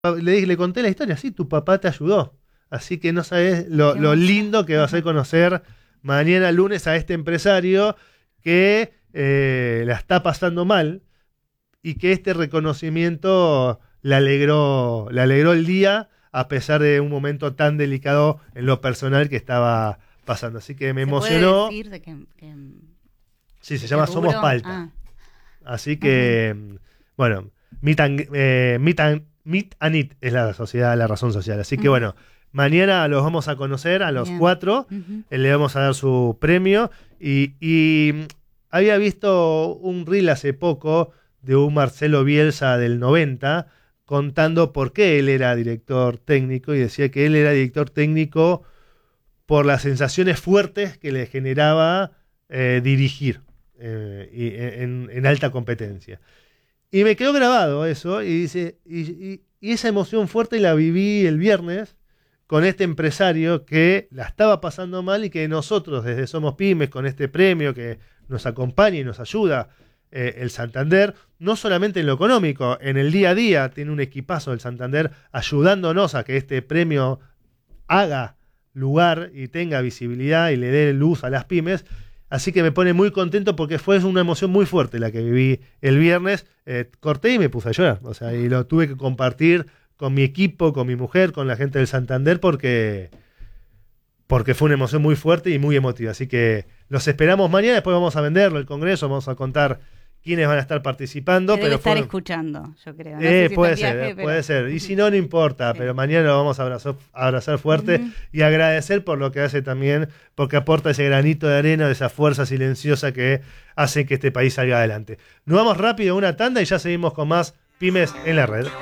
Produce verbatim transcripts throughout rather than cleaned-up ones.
le dije, le conté la historia, sí, tu papá te ayudó. Así que no sabes lo, lo lindo que va a ser conocer mañana lunes a este empresario que eh, la está pasando mal y que este reconocimiento le alegró, le alegró el día a pesar de un momento tan delicado en lo personal que estaba pasando. Así que me ¿Se emocionó. puede decir de que, que, sí, se llama Somos Palta. Ah. Así que, uh-huh. bueno, Meet and, eh, Meet and, Meet and Eat es la sociedad, la razón social. Así que, uh-huh. bueno, mañana los vamos a conocer a los Bien. cuatro. Uh-huh. Le vamos a dar su premio. Y, y había visto un reel hace poco de un Marcelo Bielsa del noventa contando por qué él era director técnico y decía que él era director técnico por las sensaciones fuertes que le generaba eh, dirigir eh, y, en, en alta competencia. Y me quedó grabado eso y dice y, y, y esa emoción fuerte la viví el viernes con este empresario que la estaba pasando mal y que nosotros desde Somos Pymes con este premio que nos acompaña y nos ayuda eh, el Santander, no solamente en lo económico, en el día a día tiene un equipazo el Santander ayudándonos a que este premio haga lugar y tenga visibilidad y le dé luz a las pymes. Así que me pone muy contento porque fue una emoción muy fuerte la que viví el viernes. Eh, corté y me puse a llorar, o sea, y lo tuve que compartir con mi equipo, con mi mujer, con la gente del Santander porque, porque fue una emoción muy fuerte y muy emotiva. Así que los esperamos mañana, después vamos a venderlo, el congreso, vamos a contar quiénes van a estar participando. Debe pero estar fueron... escuchando, yo creo. No eh, sé si puede está en ser, viaje, pero... puede ser. Y si no, no importa, sí. Pero mañana lo vamos a abrazar, a abrazar fuerte uh-huh. y agradecer por lo que hace también, porque aporta ese granito de arena, de esa fuerza silenciosa que hace que este país salga adelante. Nos vamos rápido a una tanda y ya seguimos con más Pymes en la Red.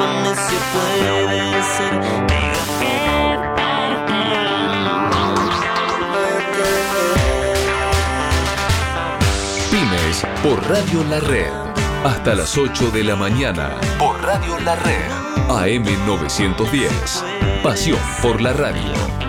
Pymes por Radio La Red. Hasta las ocho de la mañana. Por Radio La Red. A M novecientos diez. Pasión por la radio.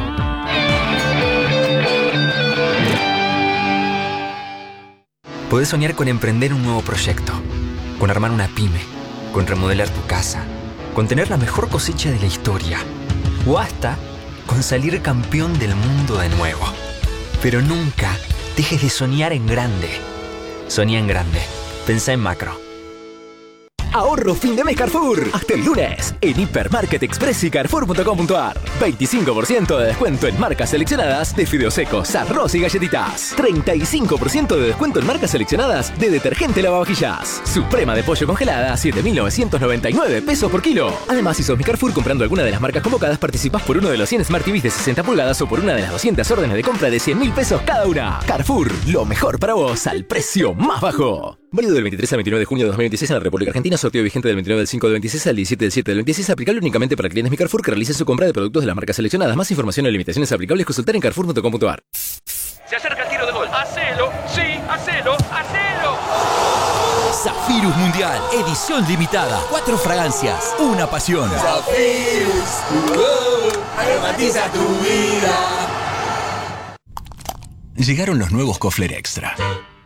Podés soñar con emprender un nuevo proyecto, con armar una pyme, con remodelar tu casa, con tener la mejor cosecha de la historia, o hasta con salir campeón del mundo de nuevo. Pero nunca dejes de soñar en grande. Soñá en grande. Pensá en macro. Ahorro fin de mes Carrefour. Hasta el lunes. En Hipermarket Express y Carrefour punto com punto ar. veinticinco por ciento de descuento en marcas seleccionadas de fideos secos, arroz y galletitas. treinta y cinco por ciento de descuento en marcas seleccionadas de detergente lavavajillas. Suprema de pollo congelada, siete mil novecientos noventa y nueve pesos por kilo. Además, si sos mi Carrefour comprando alguna de las marcas convocadas, participás por uno de los cien Smart T Vs de sesenta pulgadas o por una de las doscientas órdenes de compra de cien mil pesos cada una. Carrefour, lo mejor para vos al precio más bajo. Válido del veintitrés al veintinueve de junio de dos mil veintiséis en la República Argentina. Sorteo vigente del veintinueve del cinco del veintiséis al diecisiete del siete del veintiséis. Aplicable únicamente para clientes Mi Carrefour que realicen su compra de productos de las marcas seleccionadas. Más información y limitaciones aplicables consultar en Carrefour punto com punto ar. Se acerca el tiro de gol. ¡Hacelo! ¡Sí! ¡Hacelo! ¡Hacelo! Zafirus Mundial, edición limitada. Cuatro fragancias, una pasión. Zafirus, tu gol, aromatiza tu vida. Llegaron los nuevos Kofler Extra.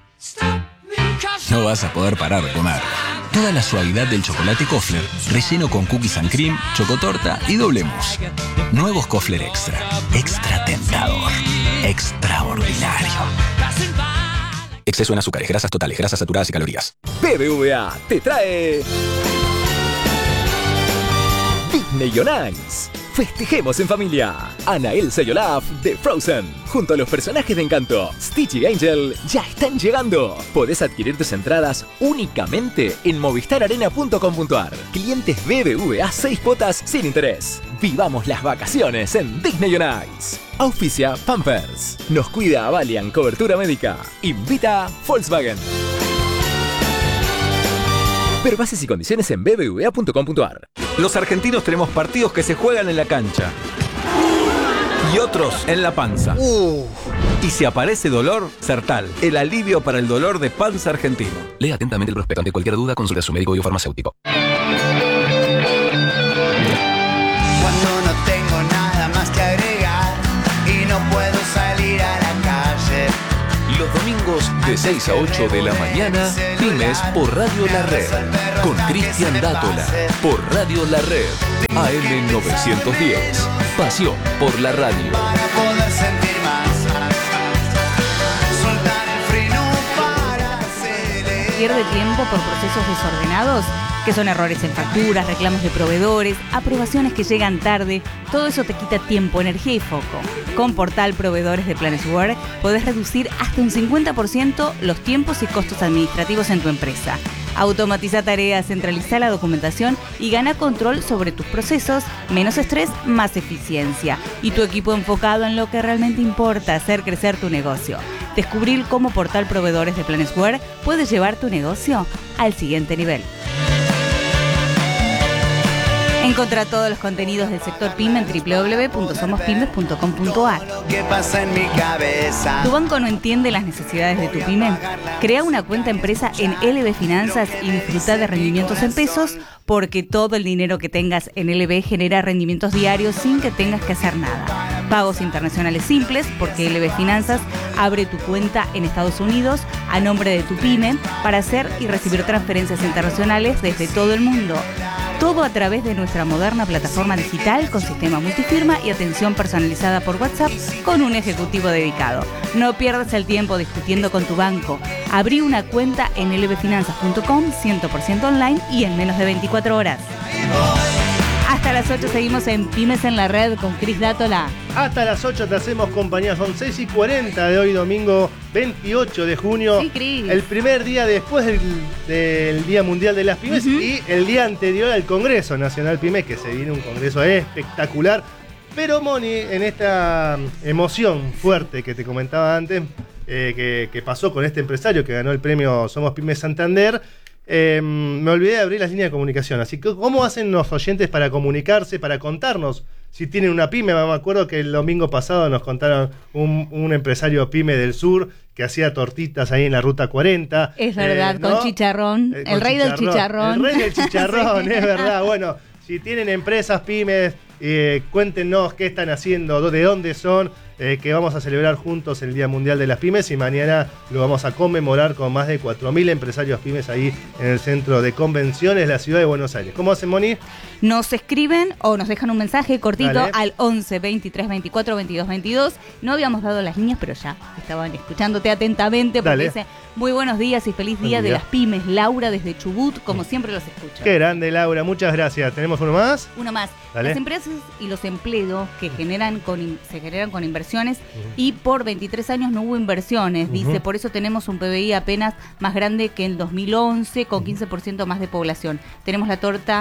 No vas a poder parar de comer. Toda la suavidad del chocolate Kofler, relleno con cookies and cream, chocotorta y doble mousse. Nuevos Kofler Extra. Extra tentador. Extraordinario. Exceso en azúcares, grasas totales, grasas saturadas y calorías. B B V A te trae Disney on Ice. Festejemos en familia. Anna, Elsa y Olaf de Frozen, junto a los personajes de Encanto, Stitch y Angel, ya están llegando. Podés adquirir tus entradas únicamente en movistar arena punto com punto ar. Clientes B B V A seis cuotas sin interés. Vivamos las vacaciones en Disney on Ice. Auspicia Pampers. Nos cuida Valiant Cobertura Médica. Invita Volkswagen. Ver bases y condiciones en b b v a punto com punto ar. Los argentinos tenemos partidos que se juegan en la cancha y otros en la panza. Uh. Y si aparece dolor, Sertal, el alivio para el dolor de panza argentino. Lea atentamente el prospecto. Ante cualquier duda, consulte a su médico o farmacéutico. Cuando no tengo nada más que agregar y no puedo salir a la calle. Los domingos de seis a ocho de la mañana, Pymes por Radio La Red. con Cristian Dátola por Radio La Red, A M novecientos diez. Pasión por la radio. Para poder sentir más. Soltar el freno para acelerar. ¿Pierde tiempo por procesos desordenados? Que son errores en facturas, reclamos de proveedores, aprobaciones que llegan tarde. Todo eso te quita tiempo, energía y foco. Con Portal Proveedores de Planesware podés reducir hasta un cincuenta por ciento los tiempos y costos administrativos en tu empresa. Automatiza tareas, centraliza la documentación y gana control sobre tus procesos, menos estrés, más eficiencia. Y tu equipo enfocado en lo que realmente importa, hacer crecer tu negocio. Descubrir cómo Portal Proveedores de Planesware puede llevar tu negocio al siguiente nivel. Encontrá todos los contenidos del sector PYME en doble u doble u doble u punto somos pymes punto com punto a r. ¿Qué pasa en mi cabeza? ¿Tu banco no entiende las necesidades de tu pyme? Crea una cuenta empresa en L B Finanzas y disfruta de rendimientos en pesos, porque todo el dinero que tengas en L B genera rendimientos diarios sin que tengas que hacer nada. Pagos internacionales simples, porque L B Finanzas abre tu cuenta en Estados Unidos a nombre de tu pyme para hacer y recibir transferencias internacionales desde todo el mundo. Todo a través de nuestra moderna plataforma digital con sistema multifirma y atención personalizada por WhatsApp con un ejecutivo dedicado. No pierdas el tiempo discutiendo con tu banco. Abrí una cuenta en l b finanzas punto com, cien por ciento online y en menos de veinticuatro horas. Hasta las ocho seguimos en Pymes en la Red con Cris Dátola. Hasta las ocho te hacemos compañía, son seis y cuarenta de hoy domingo veintiocho de junio. Sí, Cris. El primer día después del, del Día Mundial de las Pymes, uh-huh, y el día anterior al Congreso Nacional Pymes, que se viene un congreso espectacular. Pero Moni, en esta emoción fuerte que te comentaba antes, eh, que, que pasó con este empresario que ganó el premio Somos Pymes Santander, Eh, me olvidé de abrir las líneas de comunicación. Así que, ¿cómo hacen los oyentes para comunicarse, para contarnos si tienen una pyme? Me acuerdo que el domingo pasado nos contaron un, un empresario pyme del sur que hacía tortitas ahí en la ruta cuarenta. Es verdad, eh, ¿no? Con chicharrón. Eh, con el rey chicharrón, del chicharrón. El rey del chicharrón, sí. Es verdad. Bueno, si tienen empresas pymes, eh, cuéntenos qué están haciendo, de dónde son. Eh, que vamos a celebrar juntos el Día Mundial de las Pymes, y mañana lo vamos a conmemorar con más de cuatro mil empresarios pymes ahí en el Centro de Convenciones de la Ciudad de Buenos Aires. ¿Cómo hacen, Moni? Nos escriben o nos dejan un mensaje cortito. Dale. Al once, veintitrés, veinticuatro, veintidós, veintidós. No habíamos dado las líneas, pero ya estaban escuchándote atentamente porque Dale. Dice muy buenos días y feliz día, día de las pymes. Laura desde Chubut, como siempre los escucho. Qué grande, Laura, muchas gracias. ¿Tenemos uno más? Uno más. Dale. Las empresas y los empleos que generan con, se generan con inversiones, uh-huh, y por veintitrés años no hubo inversiones, uh-huh, dice, por eso tenemos un P B I apenas más grande que en dos mil once, con quince por ciento más de población. Tenemos la torta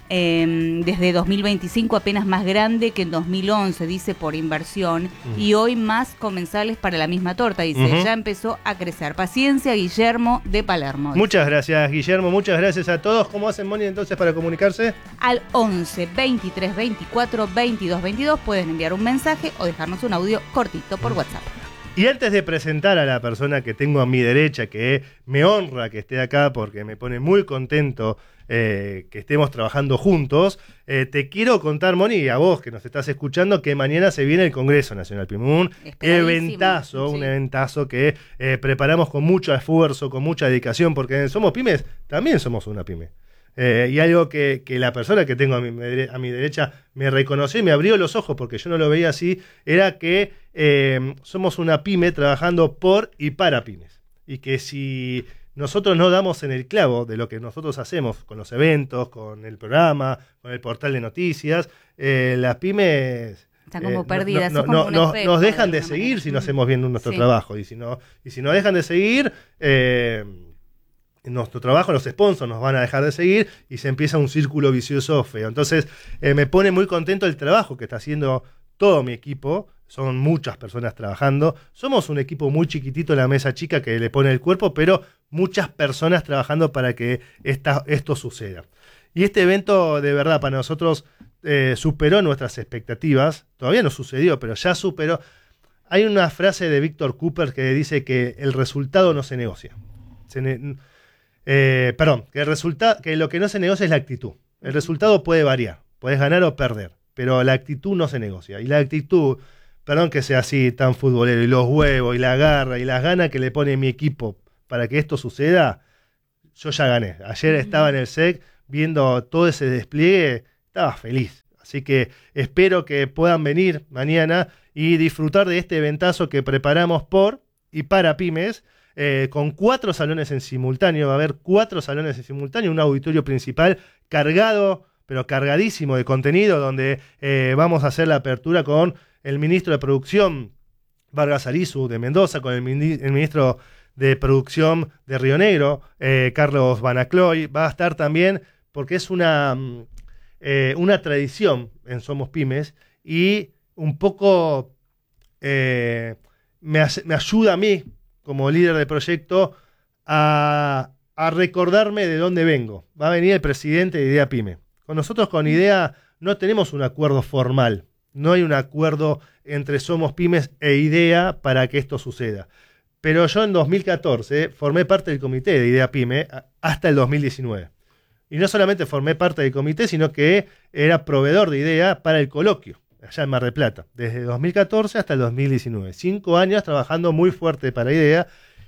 eh, desde dos mil veinticinco apenas más grande que en dos mil once, dice, por inversión, uh-huh, y hoy más comensales para la misma torta, dice, uh-huh, ya empezó a crecer. Paciencia, Guillermo de Palermo. Dice. Muchas gracias, Guillermo, muchas gracias a todos. ¿Cómo hacen, Moni, entonces para comunicarse? Al once, veintitrés, veinticuatro, veintidós, veintidós pueden enviar un mensaje o dejarnos un audio cortito por WhatsApp. Y antes de presentar a la persona que tengo a mi derecha, que me honra que esté acá porque me pone muy contento eh, que estemos trabajando juntos, eh, te quiero contar, Moni, y a vos que nos estás escuchando, que mañana se viene el Congreso Nacional Pyme. Un eventazo, sí. un eventazo que eh, preparamos con mucho esfuerzo, con mucha dedicación, porque Somos Pymes, también somos una pyme. Eh, y algo que, que la persona que tengo a mi, a mi derecha me reconoció y me abrió los ojos, porque yo no lo veía así, era que eh, somos una pyme trabajando por y para pymes. Y que si nosotros no damos en el clavo de lo que nosotros hacemos con los eventos, con el programa, con el portal de noticias, eh, las pymes... Están como eh, perdidas. No, no, no, no, nos dejan de, de seguir manera. Si no hacemos bien nuestro sí. trabajo. Y si no, y si no dejan de seguir... Eh, nuestro trabajo, los sponsors nos van a dejar de seguir y se empieza un círculo vicioso feo. Entonces eh, me pone muy contento el trabajo que está haciendo todo mi equipo. Son muchas personas trabajando. Somos un equipo muy chiquitito en la mesa chica que le pone el cuerpo, pero muchas personas trabajando para que esta, esto suceda. Y este evento, de verdad, para nosotros eh, superó nuestras expectativas. Todavía no sucedió, pero ya superó. Hay una frase de Víctor Cooper que dice que el resultado no se negocia. Se ne- Eh, perdón, que, el resulta- que lo que no se negocia es la actitud. El resultado puede variar, puedes ganar o perder, pero la actitud no se negocia. Y la actitud, perdón que sea así tan futbolero, y los huevos, y la garra, y las ganas que le pone mi equipo para que esto suceda, yo ya gané. Ayer estaba en el S E C viendo todo ese despliegue, estaba feliz. Así que espero que puedan venir mañana y disfrutar de este eventazo que preparamos por y para pymes, eh, con cuatro salones en simultáneo. Va a haber cuatro salones en simultáneo, un auditorio principal cargado, pero cargadísimo de contenido, donde eh, vamos a hacer la apertura con el ministro de Producción, Vargas Arizu, de Mendoza, con el, mini- el ministro de Producción de Río Negro, eh, Carlos Banacloy. Va a estar también, porque es una, eh, una tradición en Somos Pymes, y un poco eh, me, hace, me ayuda a mí, como líder de proyecto, a, a recordarme de dónde vengo. Va a venir el presidente de IDEA Pyme. Con nosotros, con IDEA, no tenemos un acuerdo formal. No hay un acuerdo entre Somos Pymes e IDEA para que esto suceda. Pero yo en dos mil catorce formé parte del comité de IDEA Pyme hasta el dos mil diecinueve. Y no solamente formé parte del comité, sino que era proveedor de IDEA para el coloquio, allá en Mar del Plata, desde dos mil catorce hasta el dos mil diecinueve. Cinco años trabajando muy fuerte para IDEA.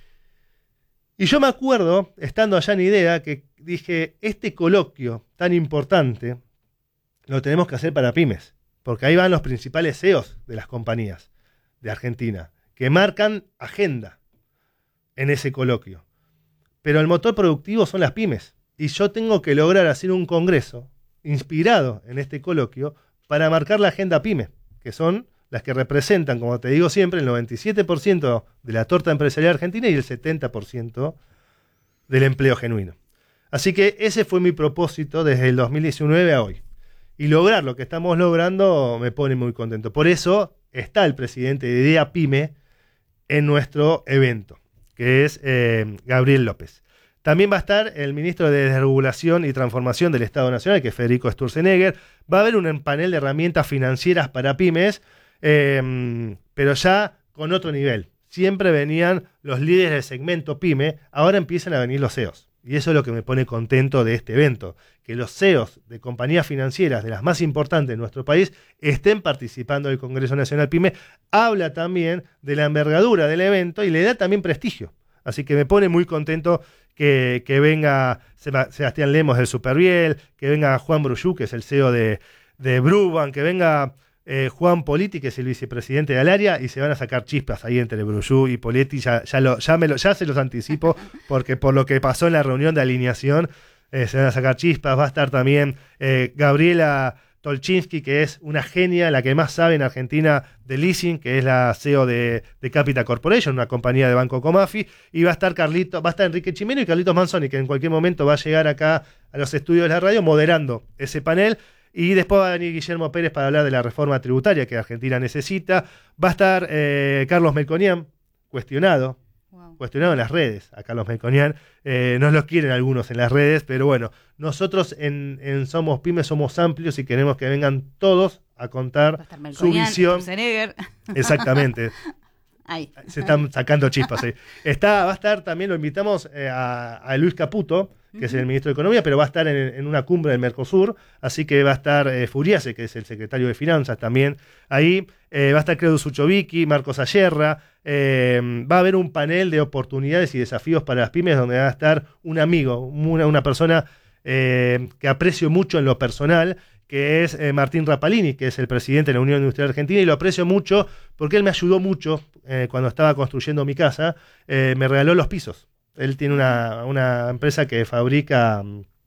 Y yo me acuerdo, estando allá en IDEA, que dije, este coloquio tan importante lo tenemos que hacer para pymes, porque ahí van los principales C E Os de las compañías de Argentina, que marcan agenda en ese coloquio. Pero el motor productivo son las pymes, y yo tengo que lograr hacer un congreso inspirado en este coloquio para marcar la agenda pyme, que son las que representan, como te digo siempre, el noventa y siete por ciento de la torta empresarial argentina y el setenta por ciento del empleo genuino. Así que ese fue mi propósito desde el dos mil diecinueve a hoy. Y lograr lo que estamos logrando me pone muy contento. Por eso está el presidente de IDEA Pyme en nuestro evento, que es eh, Gabriel López. También va a estar el ministro de Desregulación y Transformación del Estado Nacional, que es Federico Sturzenegger. Va a haber un panel de herramientas financieras para pymes, eh, pero ya con otro nivel. Siempre venían los líderes del segmento pyme, ahora empiezan a venir los C E Os. Y eso es lo que me pone contento de este evento, que los C E Os de compañías financieras de las más importantes de nuestro país estén participando del Congreso Nacional Pyme. Habla también de la envergadura del evento y le da también prestigio. Así que me pone muy contento que, que venga Sebastián Lemos del Superviel, que venga Juan Brullú, que es el C E O de, de Bruban, que venga eh, Juan Politi, que es el vicepresidente de Alaria, y se van a sacar chispas ahí entre Brullú y Politi. Ya, ya, lo, ya, me lo, ya se los anticipo, porque por lo que pasó en la reunión de alineación, eh, se van a sacar chispas. Va a estar también eh, Gabriela Tolchinsky, que es una genia, la que más sabe en Argentina de leasing, que es la C E O de, de Capital Corporation, una compañía de Banco Comafi, y va a estar Carlito, va a estar Enrique Chimeno y Carlitos Manzoni, que en cualquier momento va a llegar acá a los estudios de la radio moderando ese panel, y después va a venir Guillermo Pérez para hablar de la reforma tributaria que Argentina necesita. Va a estar eh, Carlos Melconian, cuestionado, wow. cuestionado en las redes, a Carlos Melconian, eh, no los quieren algunos en las redes, pero bueno, nosotros en, en Somos Pymes somos amplios y queremos que vengan todos a contar su visión. Exactamente. Ahí. Se están sacando chispas ahí. Está, va a estar también, lo invitamos eh, a, a Luis Caputo, que uh-huh. es el ministro de Economía, pero va a estar en, en una cumbre del Mercosur, así que va a estar eh, Furiase, que es el secretario de Finanzas también ahí, eh, va a estar Credo Suchovicki, Marcos Ayerra, eh, va a haber un panel de oportunidades y desafíos para las pymes, donde va a estar un amigo, una, una persona eh, que aprecio mucho en lo personal, que es eh, Martín Rapalini, que es el presidente de la Unión Industrial Argentina, y lo aprecio mucho porque él me ayudó mucho eh, cuando estaba construyendo mi casa, eh, me regaló los pisos. Él tiene una, una empresa que fabrica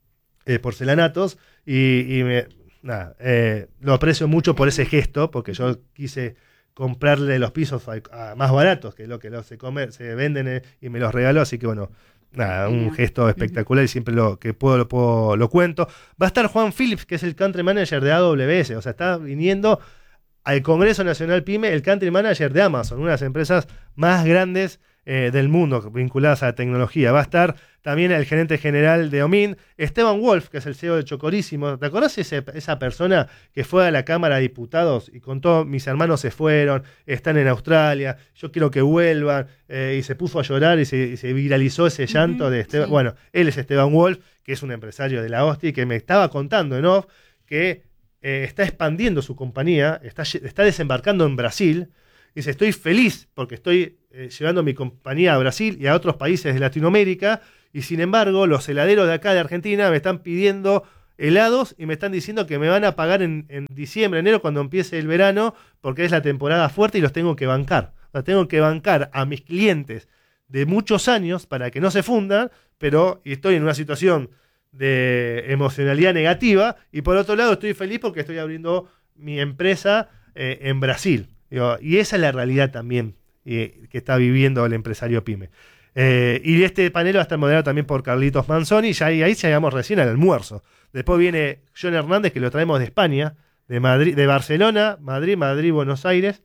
eh, porcelanatos y, y me, nada, eh, lo aprecio mucho por ese gesto, porque yo quise comprarle los pisos a, a más baratos que lo que los se, come, se venden eh, y me los regaló, así que bueno, nada, un gesto espectacular y siempre lo que puedo lo, puedo lo cuento. Va a estar Juan Phillips, que es el country manager de A W S, o sea, está viniendo al Congreso Nacional Pyme el country manager de Amazon, una de las empresas más grandes eh, del mundo vinculadas a la tecnología. Va a estar también el gerente general de Omin, Esteban Wolf, que es el C E O de Chocorísimo. ¿Te acordás ese, esa persona que fue a la Cámara de Diputados y contó, mis hermanos se fueron, están en Australia, yo quiero que vuelvan, eh, y se puso a llorar y se, y se viralizó ese llanto uh-huh, de Esteban? Sí. Bueno, él es Esteban Wolf, que es un empresario de la hostia, que me estaba contando en off que eh, está expandiendo su compañía, está, está desembarcando en Brasil. Dice, estoy feliz porque estoy eh, llevando mi compañía a Brasil y a otros países de Latinoamérica, Y sin embargo, los heladeros de acá de Argentina me están pidiendo helados y me están diciendo que me van a pagar en, en diciembre, enero, cuando empiece el verano, porque es la temporada fuerte y los tengo que bancar. O sea, tengo que bancar a mis clientes de muchos años para que no se fundan, pero y estoy en una situación de emocionalidad negativa, y por otro lado estoy feliz porque estoy abriendo mi empresa eh, en Brasil. Digo, y esa es la realidad también eh, que está viviendo el empresario pyme. Eh, y este panel va a estar moderado también por Carlitos Manzoni, y ya ahí, ahí llegamos recién al almuerzo. Después viene John Hernández, que lo traemos de España, de Madrid, de Barcelona, Madrid, Madrid, Buenos Aires,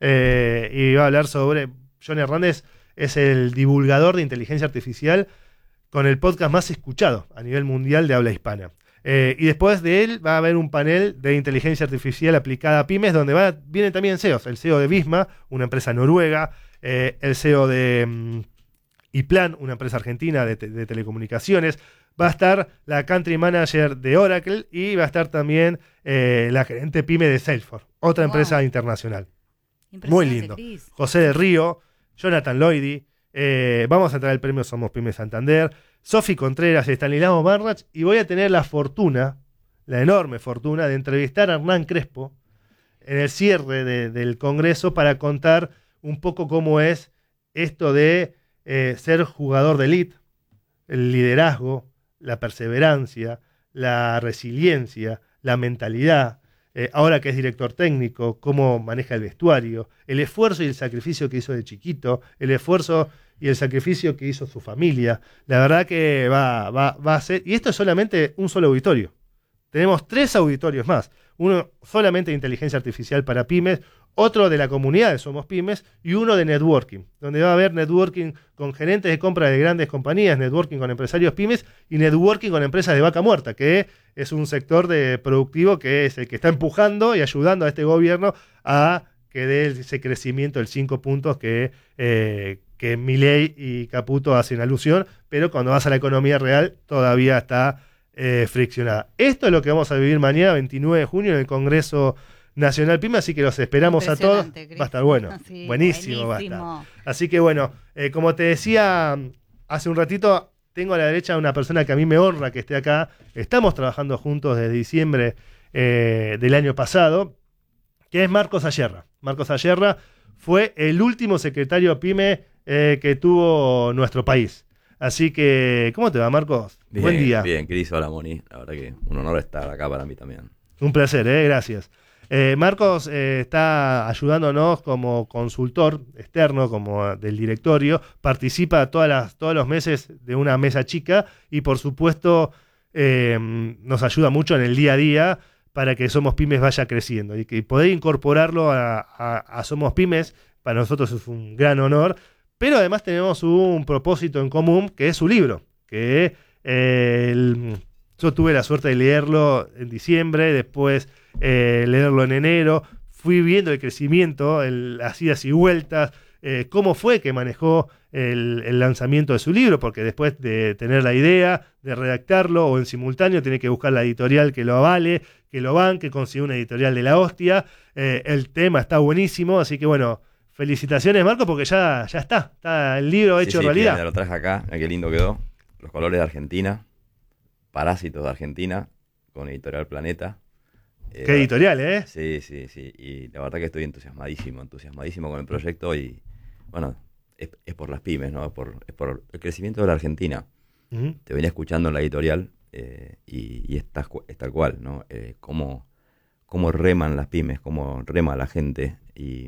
eh, y va a hablar sobre... John Hernández es el divulgador de inteligencia artificial con el podcast más escuchado a nivel mundial de habla hispana. Eh, y después de él va a haber un panel de inteligencia artificial aplicada a pymes, donde va, vienen también C E Os, el C E O de Visma, una empresa noruega, eh, el C E O de um, Iplan, una empresa argentina de, te, de telecomunicaciones, va a estar la country manager de Oracle y va a estar también eh, la gerente pyme de Salesforce, otra wow. empresa internacional. Muy lindo. Chris. José del Río, Jonathan Lloydy, eh, vamos a traer el premio Somos Pyme Santander, Sofi Contreras y Stanislao Marrach, y voy a tener la fortuna, la enorme fortuna de entrevistar a Hernán Crespo en el cierre de, del Congreso para contar un poco cómo es esto de eh, ser jugador de elite, el liderazgo, la perseverancia, la resiliencia, la mentalidad, eh, ahora que es director técnico, cómo maneja el vestuario, el esfuerzo y el sacrificio que hizo de chiquito, el esfuerzo y el sacrificio que hizo su familia. La verdad que va, va, va a ser... Y esto es solamente un solo auditorio. Tenemos tres auditorios más. Uno solamente de inteligencia artificial para pymes, otro de la comunidad de Somos Pymes y uno de networking, donde va a haber networking con gerentes de compra de grandes compañías, networking con empresarios pymes y networking con empresas de vaca muerta, que es un sector de productivo que es el que está empujando y ayudando a este gobierno a que dé ese crecimiento del cinco puntos que, eh, que Milei y Caputo hacen alusión, pero cuando vas a la economía real todavía está eh, friccionada. Esto es lo que vamos a vivir mañana, veintinueve de junio, en el Congreso Nacional Pyme, así que los esperamos a todos. Chris. Va a estar bueno, sí, buenísimo, buenísimo va a estar. Así que bueno, eh, como te decía hace un ratito, tengo a la derecha una persona que a mí me honra que esté acá. Estamos trabajando juntos desde diciembre eh, del año pasado, que es Marcos Ayerra. Marcos Ayerra fue el último secretario Pyme eh, que tuvo nuestro país. Así que, ¿cómo te va, Marcos? Bien, buen día. Bien, Cris, hola, Moni. La verdad que un honor estar acá para mí también. Un placer, eh, gracias. Eh, Marcos eh, está ayudándonos como consultor externo, como del directorio, participa todas las, todos los meses de una mesa chica y por supuesto eh, nos ayuda mucho en el día a día para que Somos Pymes vaya creciendo y que poder incorporarlo a, a, a Somos Pymes para nosotros es un gran honor, pero además tenemos un propósito en común que es su libro, que eh, el... Yo tuve la suerte de leerlo en diciembre, después eh, leerlo en enero, fui viendo el crecimiento, el, las idas y vueltas, eh, cómo fue que manejó el, el lanzamiento de su libro, porque después de tener la idea, de redactarlo o en simultáneo, tiene que buscar la editorial que lo avale, que lo banque, conseguir una editorial de la hostia. Eh, el tema está buenísimo, así que bueno, felicitaciones, Marco, porque ya, ya está, está el libro hecho sí, sí, realidad. Mira, lo traje acá, qué lindo quedó, los colores de Argentina. Parásitos de Argentina, con Editorial Planeta. Eh, Qué editorial, ¿eh? Sí, sí, sí. Y la verdad que estoy entusiasmadísimo, entusiasmadísimo con el proyecto y, bueno, es, es por las pymes, ¿no? Es por, es por el crecimiento de la Argentina. Uh-huh. Te venía escuchando en la editorial eh, y, y es, tal, es tal cual, ¿no? Eh, cómo, cómo reman las pymes, cómo rema la gente. Y,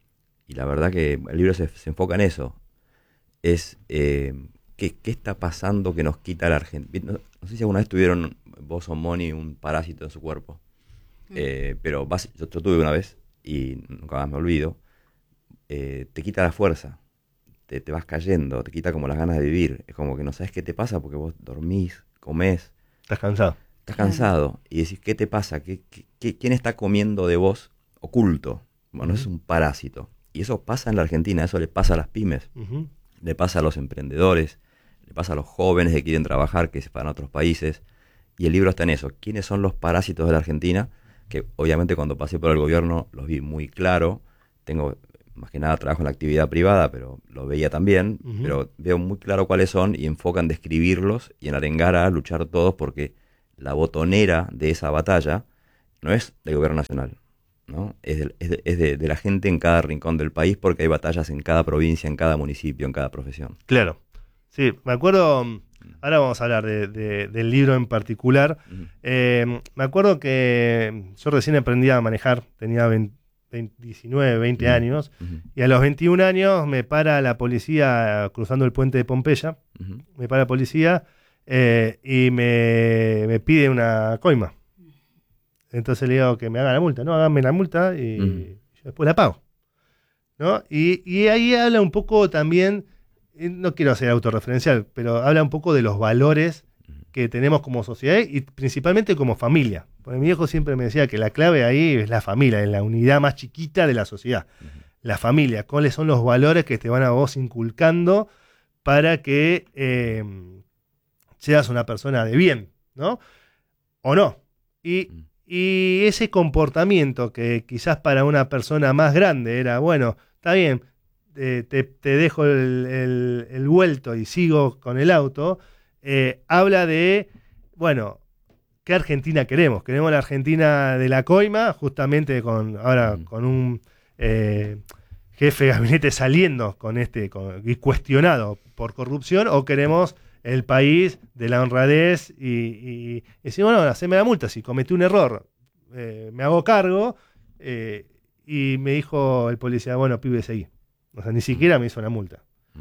y la verdad que el libro se, se enfoca en eso. Es... Eh, ¿Qué, ¿Qué está pasando que nos quita la Argentina? No, no sé si alguna vez tuvieron vos o Moni un parásito en su cuerpo. Mm. Eh, pero vas, yo, yo tuve una vez, y nunca más me olvido, eh, te quita la fuerza, te, te vas cayendo, te quita como las ganas de vivir. Es como que no sabes qué te pasa porque vos dormís, comés. Estás cansado. Estás cansado. Y decís, ¿qué te pasa? ¿Qué, qué, qué, ¿Quién está comiendo de vos oculto? Bueno, uh-huh. Es un parásito. Y eso pasa en la Argentina, eso le pasa a las pymes, uh-huh. Le pasa a los emprendedores, le pasa a los jóvenes que quieren trabajar, que se van a otros países, y el libro está en eso. ¿Quiénes son los parásitos de la Argentina? Que obviamente cuando pasé por el gobierno los vi muy claro. Tengo más que nada trabajo en la actividad privada, pero lo veía también, uh-huh. pero veo muy claro cuáles son y enfocan en describirlos y en arengar a luchar todos, porque la botonera de esa batalla no es del gobierno nacional, ¿no? Es, de, es, de, es de, de la gente en cada rincón del país, porque hay batallas en cada provincia, en cada municipio, en cada profesión. Claro, sí, me acuerdo, ahora vamos a hablar de, de, del libro en particular, uh-huh. eh, me acuerdo que yo recién aprendí a manejar, tenía veinte, diecinueve, veinte uh-huh. años, uh-huh. y a los veintiún años me para la policía cruzando el puente de Pompeya, uh-huh. me para la policía eh, y me, me pide una coima. Entonces le digo que me haga la multa, no, háganme la multa y uh-huh. yo después la pago, ¿no? Y, y ahí habla un poco también, no quiero ser autorreferencial, pero habla un poco de los valores que tenemos como sociedad y principalmente como familia. Porque mi viejo siempre me decía que la clave ahí es la familia, es la unidad más chiquita de la sociedad. Uh-huh. La familia, cuáles son los valores que te van a vos inculcando para que eh, seas una persona de bien, ¿no? O no. Y, uh-huh. y ese comportamiento que quizás para una persona más grande era, bueno, está bien, eh, te, te dejo el, el, el vuelto y sigo con el auto, eh, habla de, bueno, ¿qué Argentina queremos? Queremos la Argentina de la coima, justamente con ahora con un eh, jefe de gabinete saliendo con este con, y cuestionado por corrupción, o queremos el país de la honradez y, y, y decimos, bueno, haceme la multa, si cometí un error, eh, me hago cargo, eh, y me dijo el policía, bueno, pibe, seguí. O sea, ni siquiera me hizo la multa.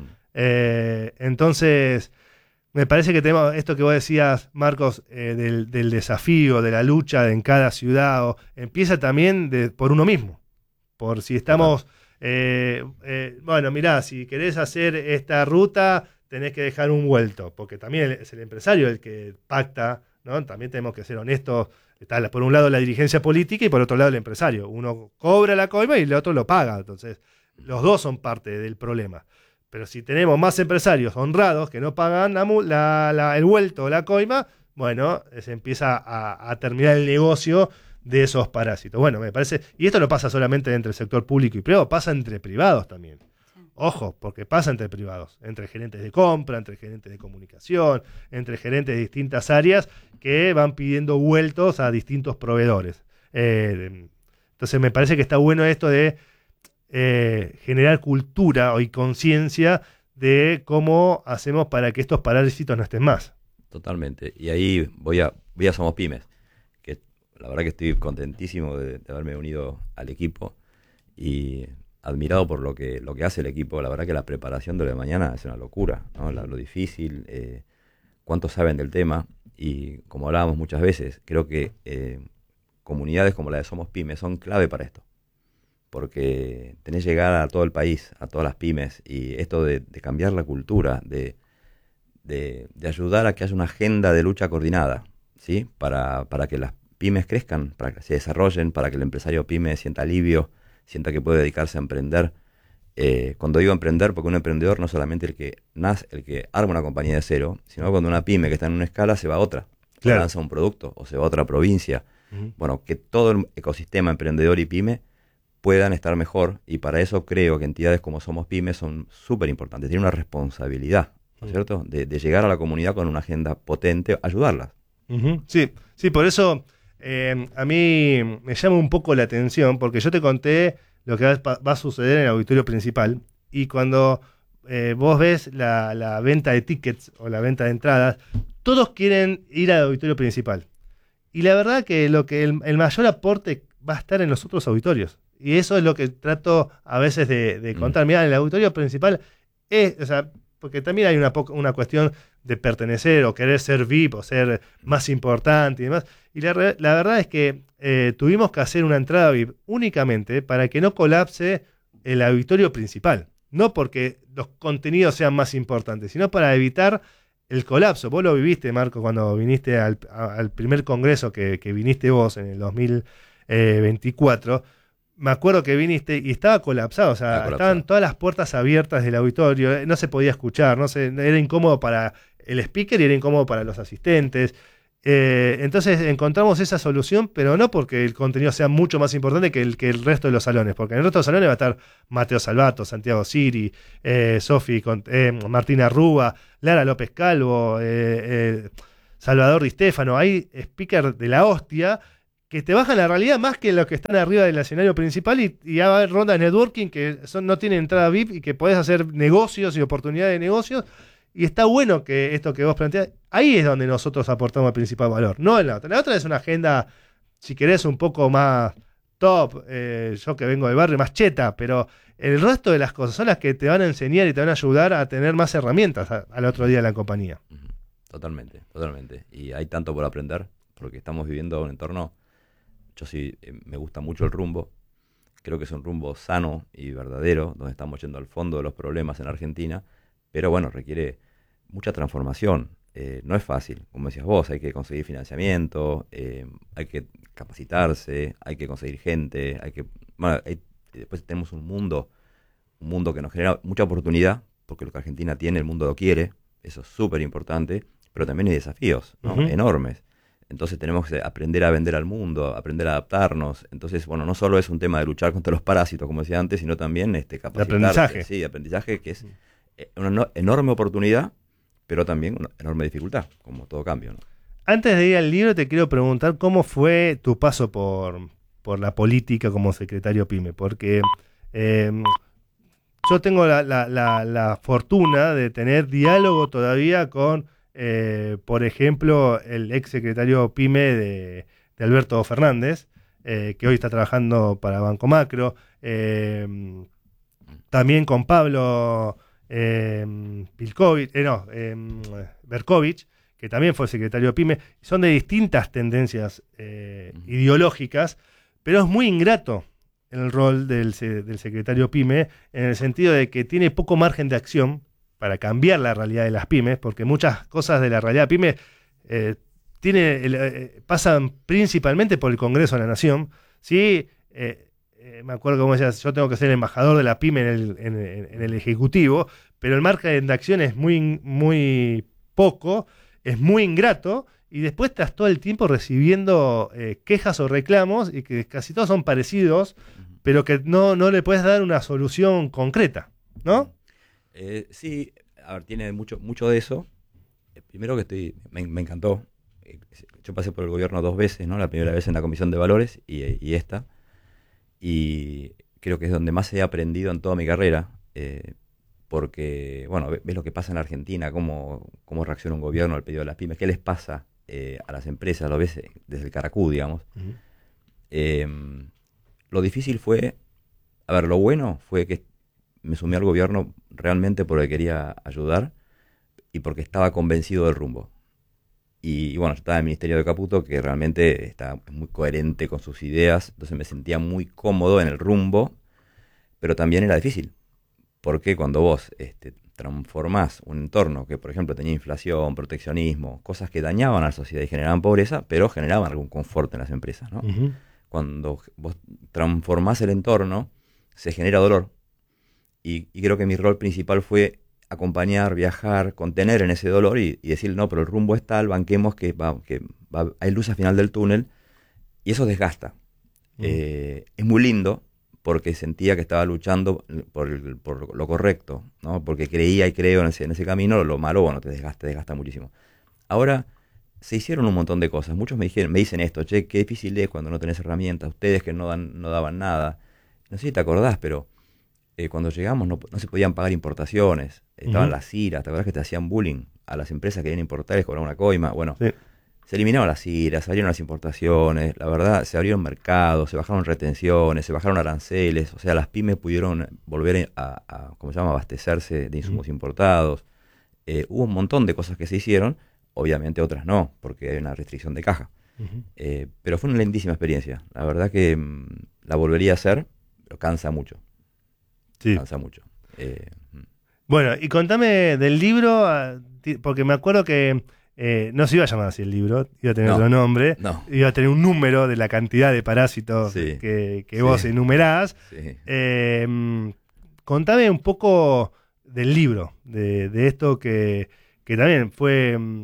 Eh, entonces... Me parece que tenemos esto que vos decías, Marcos, eh, del, del desafío, de la lucha en cada ciudad, o, empieza también de, por uno mismo. Por si estamos, eh, eh, bueno, mirá, si querés hacer esta ruta, tenés que dejar un vuelto, porque también es el empresario el que pacta, ¿no? También tenemos que ser honestos. Está por un lado la dirigencia política y por otro lado el empresario. Uno cobra la coima y el otro lo paga. Entonces, los dos son parte del problema. Pero si tenemos más empresarios honrados que no pagan la, la, la, el vuelto o la coima, bueno, se empieza a, a terminar el negocio de esos parásitos. Bueno, me parece, y esto no pasa solamente entre el sector público y privado, pasa entre privados también. Ojo, porque pasa entre privados, entre gerentes de compra, entre gerentes de comunicación, entre gerentes de distintas áreas que van pidiendo vueltos a distintos proveedores. Eh, entonces me parece que está bueno esto de Eh, generar cultura y conciencia de cómo hacemos para que estos parásitos no estén más. Totalmente. Y ahí voy a, voy a Somos Pymes, que la verdad que estoy contentísimo de, de haberme unido al equipo y admirado por lo que, lo que hace el equipo. La verdad que la preparación de la mañana es una locura, ¿no? La, lo difícil, eh, cuántos saben del tema, y como hablábamos muchas veces, creo que eh, comunidades como la de Somos Pymes son clave para esto. Porque tenés que llegar a todo el país, a todas las pymes, y esto de, de cambiar la cultura, de, de, de ayudar a que haya una agenda de lucha coordinada, ¿sí? Para, para que las pymes crezcan, para que se desarrollen, para que el empresario pyme sienta alivio, sienta que puede dedicarse a emprender. Eh, cuando digo emprender, porque un emprendedor no es solamente el que nace, el que arma una compañía de cero, sino cuando una pyme que está en una escala se va a otra, claro. lanza un producto o se va a otra provincia. Uh-huh. Bueno, que todo el ecosistema emprendedor y pyme puedan estar mejor, y para eso creo que entidades como Somos Pymes son súper importantes, tienen una responsabilidad, ¿no es cierto?, de, de llegar a la comunidad con una agenda potente, ayudarlas. Uh-huh. Sí, sí, por eso eh, a mí me llama un poco la atención, porque yo te conté lo que va, va a suceder en el auditorio principal, y cuando eh, vos ves la, la venta de tickets o la venta de entradas, todos quieren ir al auditorio principal. Y la verdad que, lo que el, el mayor aporte va a estar en los otros auditorios. Y eso es lo que trato a veces de, de contar. Mm. Mirá, el auditorio principal es, o sea, porque también hay una, una cuestión de pertenecer o querer ser V I P o ser más importante y demás. Y la, la verdad es que eh, tuvimos que hacer una entrada V I P únicamente para que no colapse el auditorio principal. No porque los contenidos sean más importantes, sino para evitar el colapso. Vos lo viviste, Marco, cuando viniste al, al primer congreso que, que viniste vos en el dos mil veinticuatro. Me acuerdo que viniste y estaba colapsado, o sea, estaban todas las puertas abiertas del auditorio, no se podía escuchar, no se, era incómodo para el speaker y era incómodo para los asistentes. Eh, entonces encontramos esa solución, pero no porque el contenido sea mucho más importante que el, que el resto de los salones, porque en el resto de los salones va a estar Mateo Salvato, Santiago Siri, eh, Sofi, eh, Martina Rúa, Lara López Calvo, eh, eh, Salvador Di Stéfano. Hay speakers de la hostia que te bajan la realidad más que los que están arriba del escenario principal, y, y va a haber rondas de networking que son, no tienen entrada V I P y que podés hacer negocios y oportunidades de negocios. Y está bueno que esto que vos planteás, ahí es donde nosotros aportamos el principal valor, no en la otra. La otra es una agenda, si querés, un poco más top, eh, yo que vengo del barrio, más cheta, pero el resto de las cosas son las que te van a enseñar y te van a ayudar a tener más herramientas a, al otro día de la compañía. Totalmente, totalmente. Y hay tanto por aprender, porque estamos viviendo un entorno, yo sí eh, me gusta mucho el rumbo, creo que es un rumbo sano y verdadero, donde estamos yendo al fondo de los problemas en Argentina, pero bueno, requiere mucha transformación. Eh, no es fácil, como decías vos, hay que conseguir financiamiento, eh, hay que capacitarse, hay que conseguir gente, hay que, bueno, hay, después tenemos un mundo, un mundo que nos genera mucha oportunidad, porque lo que Argentina tiene, el mundo lo quiere, eso es súper importante, pero también hay desafíos, ¿no? Uh-huh. enormes. Entonces tenemos que aprender a vender al mundo, aprender a adaptarnos. Entonces, bueno, no solo es un tema de luchar contra los parásitos, como decía antes, sino también este, capacitarse. De aprendizaje. Sí, aprendizaje que es una no, enorme oportunidad, pero también una enorme dificultad, como todo cambio, ¿no? Antes de ir al libro, te quiero preguntar cómo fue tu paso por, por la política como secretario PYME, porque eh, yo tengo la, la, la, la fortuna de tener diálogo todavía con, eh, por ejemplo, el ex secretario PYME de, de Alberto Fernández, eh, que hoy está trabajando para Banco Macro, eh, también con Pablo eh, Pilkovic, eh, no, eh, Berkovich, que también fue secretario de PYME. Son de distintas tendencias eh, uh-huh. ideológicas, pero es muy ingrato el rol del, del secretario PYME, en el sentido de que tiene poco margen de acción para cambiar la realidad de las pymes, porque muchas cosas de la realidad PYME eh, tiene, eh, pasan principalmente por el Congreso de la Nación. ¿Sí? Eh, eh, me acuerdo como decías, yo tengo que ser embajador de la PYME en el, en, en el Ejecutivo, pero el margen de acción es muy, muy poco, es muy ingrato, y después estás todo el tiempo recibiendo eh, quejas o reclamos, y que casi todos son parecidos, uh-huh. pero que no, no le puedes dar una solución concreta, ¿no? Eh, sí, a ver, tiene mucho, mucho de eso. Eh, primero que estoy, me, me encantó. Eh, yo pasé por el gobierno dos veces, ¿no? La primera vez en la Comisión de Valores y, y esta. Y creo que es donde más he aprendido en toda mi carrera. Eh, porque, bueno, ves lo que pasa en Argentina, cómo, cómo reacciona un gobierno al pedido de las pymes, qué les pasa eh, a las empresas, lo ves desde el Caracú, digamos. Uh-huh. Eh, lo difícil fue, a ver, lo bueno fue que me sumé al gobierno realmente porque quería ayudar y porque estaba convencido del rumbo. Y, y bueno, yo estaba en el Ministerio de Caputo, que realmente está muy coherente con sus ideas, entonces me sentía muy cómodo en el rumbo, pero también era difícil. Porque cuando vos este, transformás un entorno que, por ejemplo, tenía inflación, proteccionismo, cosas que dañaban a la sociedad y generaban pobreza, pero generaban algún confort en las empresas, ¿no? Uh-huh. Cuando vos transformás el entorno, se genera dolor. Y, y creo que mi rol principal fue acompañar, viajar, contener en ese dolor y, y decir, no, pero el rumbo es tal, banquemos que, va, que va, hay luz al final del túnel. Y eso desgasta. Uh-huh. Eh, es muy lindo, porque sentía que estaba luchando por, el, por lo correcto, ¿no? Porque creía y creo en ese, en ese camino. Lo malo, bueno, te desgasta, te desgasta muchísimo. Ahora, se hicieron un montón de cosas. Muchos me dijeron, me dicen esto, che, qué difícil es cuando no tenés herramientas. Ustedes que no, dan, no daban nada. No sé si te acordás, pero eh, cuando llegamos no, no se podían pagar importaciones. Estaban uh-huh. las iras, ¿te acordás que te hacían bullying? A las empresas que querían importar, les cobraban una coima. Bueno, sí. Se eliminaron las iras, se abrieron las importaciones, la verdad, se abrieron mercados, se bajaron retenciones, se bajaron aranceles, o sea, las pymes pudieron volver a, a ¿cómo se llama?, abastecerse de insumos mm. importados. Eh, hubo un montón de cosas que se hicieron, obviamente otras no, porque hay una restricción de caja. Uh-huh. Eh, pero fue una lindísima experiencia. La verdad que mmm, la volvería a hacer, pero cansa mucho. Sí. Cansa mucho. Eh, bueno, y contame del libro, porque me acuerdo que Eh, no se iba a llamar así el libro, iba a tener no, otro nombre, no. iba a tener un número de la cantidad de parásitos sí, que, que sí, vos enumerás. Sí. Eh, contame un poco del libro, de, de esto que, que también fue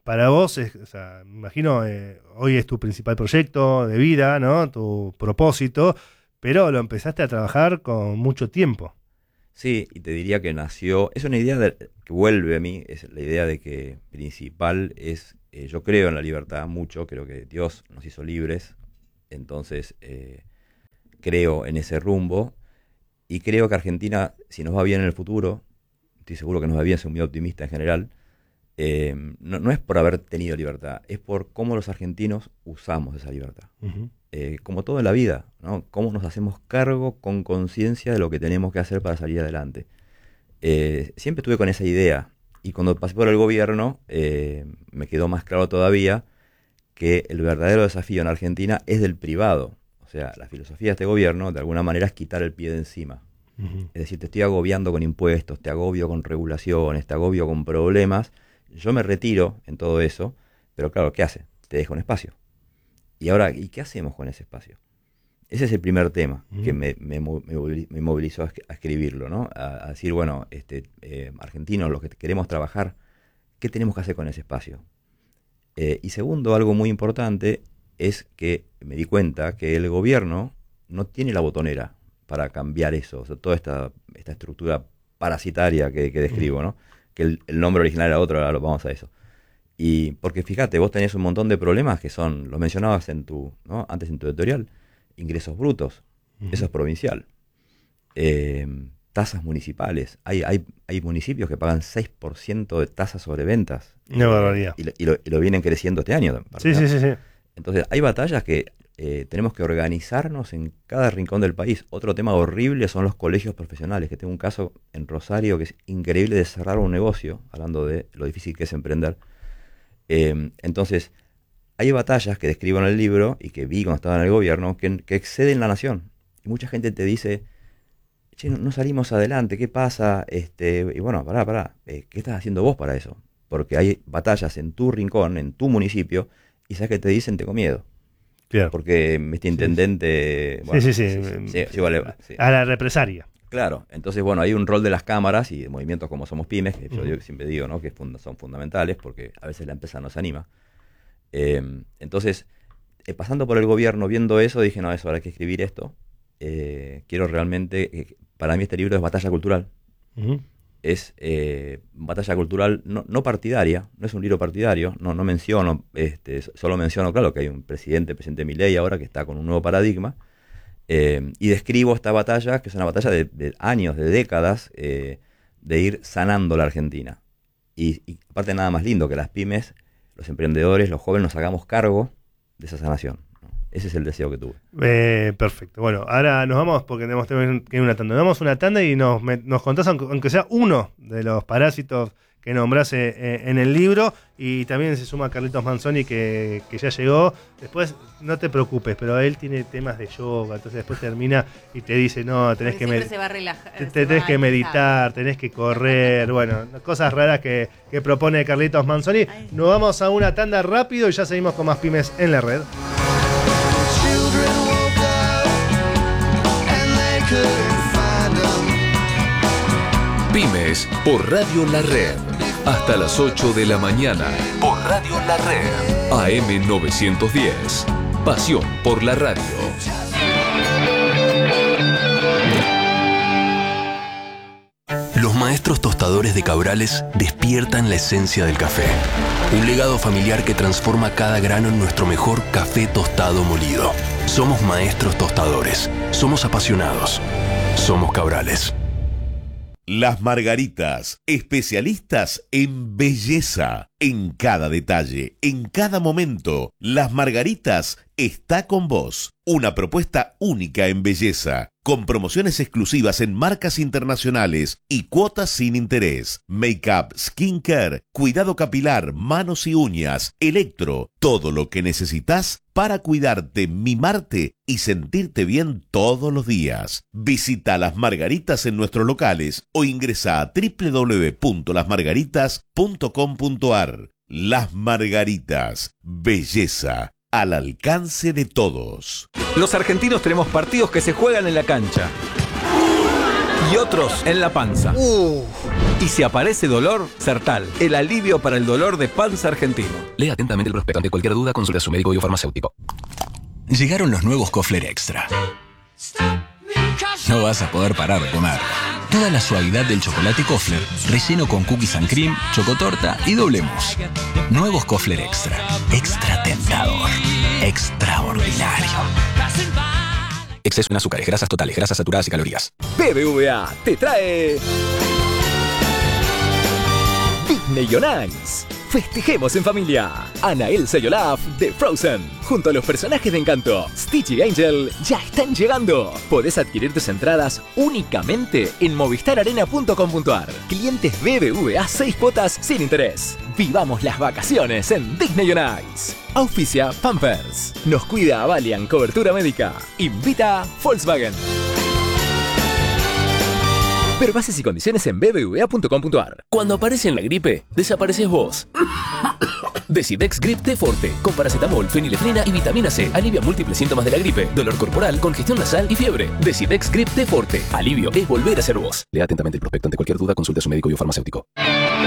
para vos, es, o sea, me imagino, eh, hoy es tu principal proyecto de vida, ¿no? Tu propósito, pero lo empezaste a trabajar con mucho tiempo. Sí, y te diría que nació, es una idea de, que vuelve a mí, es la idea de que principal es, eh, yo creo en la libertad mucho, creo que Dios nos hizo libres, entonces eh, creo en ese rumbo, y creo que Argentina, si nos va bien en el futuro, estoy seguro que nos va bien, soy muy optimista en general, eh, no, no es por haber tenido libertad, es por cómo los argentinos usamos esa libertad. Uh-huh. Eh, como todo en la vida, ¿no? Cómo nos hacemos cargo con conciencia de lo que tenemos que hacer para salir adelante. Eh, siempre estuve con esa idea, y cuando pasé por el gobierno eh, me quedó más claro todavía que el verdadero desafío en Argentina es del privado. O sea, la filosofía de este gobierno de alguna manera es quitar el pie de encima. Uh-huh. Es decir, te estoy agobiando con impuestos, te agobio con regulaciones, te agobio con problemas. Yo me retiro en todo eso, pero claro, ¿qué hace? Te deja un espacio. Y ahora, ¿y qué hacemos con ese espacio? Ese es el primer tema uh-huh. que me, me, me movilizó a, a escribirlo, ¿no? A, a decir, bueno, este, eh, argentinos, los que queremos trabajar, ¿qué tenemos que hacer con ese espacio? Eh, y segundo, algo muy importante, es que me di cuenta que el gobierno no tiene la botonera para cambiar eso, o sea, toda esta, esta estructura parasitaria que, que describo, ¿no? Que el, el nombre original era otro, ahora lo vamos a eso. Y porque fíjate, vos tenés un montón de problemas que son, los mencionabas en tu, ¿no? antes en tu editorial, ingresos brutos, uh-huh. eso es provincial. Eh, tasas municipales, hay, hay, hay municipios que pagan seis por ciento de tasas sobre ventas. Una barbaridad. Y, y, lo, y lo vienen creciendo este año. Sí, sí, sí, sí. Entonces, hay batallas que eh, tenemos que organizarnos en cada rincón del país. Otro tema horrible son los colegios profesionales, que tengo un caso en Rosario que es increíble de cerrar un negocio, hablando de lo difícil que es emprender. Eh, entonces, hay batallas que describo en el libro y que vi cuando estaba en el gobierno que, que exceden la nación. Y mucha gente te dice, che, no, no salimos adelante, ¿qué pasa? Este, y bueno, pará, pará, eh, ¿qué estás haciendo vos para eso? Porque hay batallas en tu rincón, en tu municipio, y sabes que te dicen, tengo miedo. Claro. Porque este intendente... Sí, bueno, sí, sí. sí, sí, sí, sí, vale, sí. A la represalia. Claro, entonces bueno, hay un rol de las cámaras y de movimientos como Somos Pymes, que yo digo, siempre digo, ¿no? que fund- son fundamentales porque a veces la empresa no se anima. Eh, entonces, eh, pasando por el gobierno, viendo eso, dije, no, eso, ahora hay que escribir esto. Eh, quiero realmente, eh, para mí este libro es batalla cultural. Uh-huh. Es eh, batalla cultural no, no partidaria, no es un libro partidario, no, no menciono, este, solo menciono, claro, que hay un presidente, el presidente Milei ahora, que está con un nuevo paradigma. Eh, y describo esta batalla, que es una batalla de, de años, de décadas, eh, de ir sanando la Argentina. Y, y aparte nada más lindo que las pymes, los emprendedores, los jóvenes nos hagamos cargo de esa sanación, ¿no? Ese es el deseo que tuve. Eh, perfecto. Bueno, ahora nos vamos porque tenemos que ir una tanda. Nos damos una tanda y nos, me, nos contás, aunque, aunque sea uno de los parásitos que nombrás eh, en el libro, y también se suma Carlitos Manzoni que, que ya llegó. Después no te preocupes, pero él tiene temas de yoga, entonces después termina y te dice, no, tenés Porque que med- se va a relajar, te, se te tenés va que a meditar, tenés que correr, bueno, cosas raras que, que propone Carlitos Manzoni. Nos vamos a una tanda rápido y ya seguimos con más Pymes en la Red. Pymes por Radio La Red. Hasta las ocho de la mañana. Por Radio La Red. A M novecientos diez. Pasión por la radio. Los maestros tostadores de Cabrales despiertan la esencia del café. Un legado familiar que transforma cada grano en nuestro mejor café tostado molido. Somos maestros tostadores. Somos apasionados. Somos Cabrales. Las Margaritas, especialistas en belleza, en cada detalle, en cada momento. Las Margaritas está con vos. Una propuesta única en belleza, con promociones exclusivas en marcas internacionales y cuotas sin interés. Make-up, skincare, cuidado capilar, manos y uñas, electro, todo lo que necesitas para cuidarte, mimarte y sentirte bien todos los días. Visita Las Margaritas en nuestros locales o ingresa a doble u doble u doble u punto las margaritas punto com punto a r. Las Margaritas, belleza al alcance de todos. Los argentinos tenemos partidos que se juegan en la cancha. y otros en la panza. Uh. Y si aparece dolor, Sertal, el alivio para el dolor de panza argentino. Lea atentamente el prospecto. Ante cualquier duda, consulte a su médico y o farmacéutico. Llegaron los nuevos Kofler Extra. No vas a poder parar de comer. Toda la suavidad del chocolate Kofler, relleno con cookies and cream, chocotorta y doble mousse. Nuevos Kofler Extra. Extra tentador. Extraordinario. Exceso en azúcares, grasas totales, grasas saturadas y calorías. B B V A te trae Disney on Ice. Festejemos en familia. Ana, Elsa y Olaf de Frozen, junto a los personajes de Encanto, Stitch y Angel, ya están llegando. Podés adquirir tus entradas únicamente en movistar arena punto com punto ar. Clientes B B V A seis cuotas sin interés. Vivamos las vacaciones en Disney on Ice. Auspicia Pampers. Nos cuida Valiant Cobertura Médica. Invita Volkswagen. Ver bases y condiciones en b b v a punto com punto ar. Cuando aparece en la gripe, desapareces vos. Decidex Grip T Forte, con paracetamol, fenilefrina y vitamina C. Alivia múltiples síntomas de la gripe, dolor corporal, congestión nasal y fiebre. Decidex Grip T Forte. Alivio es volver a ser vos. Lea atentamente el prospecto. Ante cualquier duda, consulte a su médico y o farmacéutico.